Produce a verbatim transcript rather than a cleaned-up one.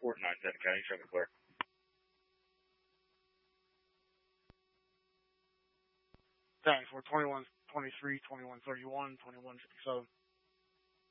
report nine ten County, show me clear. Thanks for twenty-one twenty-three, twenty-one thirty-one, twenty-one fifty-seven.